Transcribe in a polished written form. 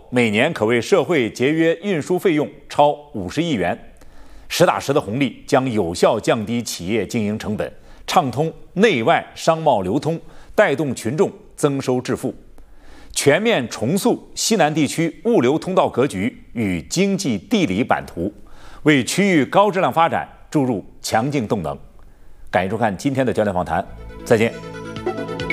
每年可为社会节约运输费用超50亿元。实打实的红利将有效降低企业经营成本，畅通内外商贸流通，带动群众增收致富，全面重塑西南地区物流通道格局与经济地理版图，为区域高质量发展注入强劲动能。感谢收看今天的焦点访谈，再见。